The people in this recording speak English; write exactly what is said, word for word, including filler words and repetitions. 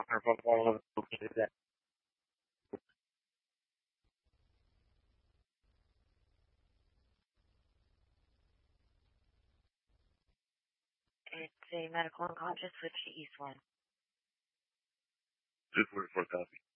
from all of the bookings that it's a medical oncologist with East One. Two forty-four copy.